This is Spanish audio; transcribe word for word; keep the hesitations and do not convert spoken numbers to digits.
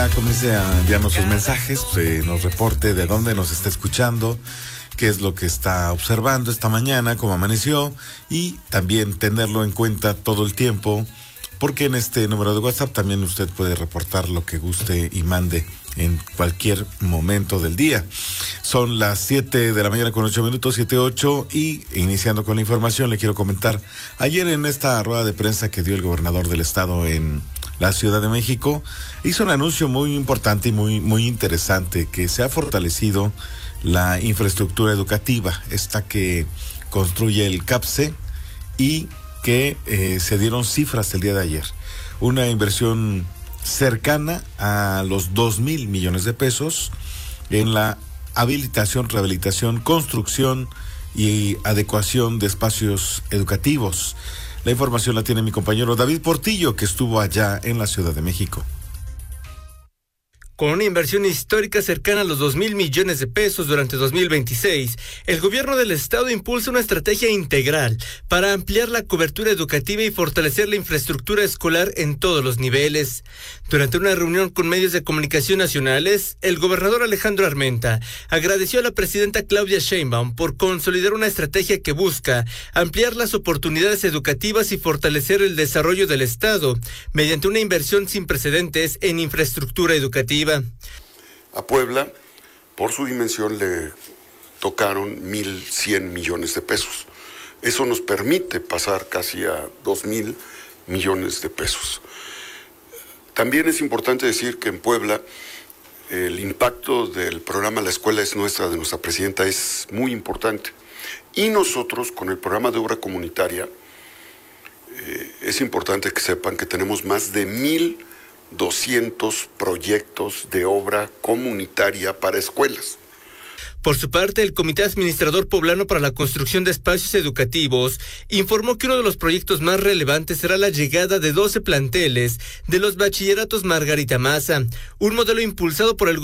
Comience a enviarnos sus mensajes, eh, nos reporte de dónde nos está escuchando, qué es lo que está observando esta mañana, cómo amaneció, y también tenerlo en cuenta todo el tiempo, porque en este número de WhatsApp también usted puede reportar lo que guste y mande en cualquier momento del día. Son las siete de la mañana con ocho minutos, siete ocho, y iniciando con la información le quiero comentar, ayer en esta rueda de prensa que dio el gobernador del estado en la Ciudad de México, hizo un anuncio muy importante y muy, muy interesante, que se ha fortalecido la infraestructura educativa, esta que construye el CAPCE, y que eh, se dieron cifras el día de ayer. Una inversión cercana a los dos mil millones de pesos en la habilitación, rehabilitación, construcción y adecuación de espacios educativos. La información la tiene mi compañero David Portillo, que estuvo allá en la Ciudad de México. Con una inversión histórica cercana a los dos mil millones de pesos durante dos mil veintiséis, el gobierno del estado impulsa una estrategia integral para ampliar la cobertura educativa y fortalecer la infraestructura escolar en todos los niveles. Durante una reunión con medios de comunicación nacionales, el gobernador Alejandro Armenta agradeció a la presidenta Claudia Sheinbaum por consolidar una estrategia que busca ampliar las oportunidades educativas y fortalecer el desarrollo del estado mediante una inversión sin precedentes en infraestructura educativa. A Puebla, por su dimensión, le tocaron mil cien millones de pesos. Eso nos permite pasar casi a dos mil millones de pesos. También es importante decir que en Puebla el impacto del programa La Escuela es Nuestra, de nuestra presidenta, es muy importante. Y nosotros, con el programa de obra comunitaria, eh, es importante que sepan que tenemos más de mil doscientos proyectos de obra comunitaria para escuelas. Por su parte, el Comité Administrador Poblano para la Construcción de Espacios Educativos informó que uno de los proyectos más relevantes será la llegada de doce planteles de los bachilleratos Margarita Maza, un modelo impulsado por el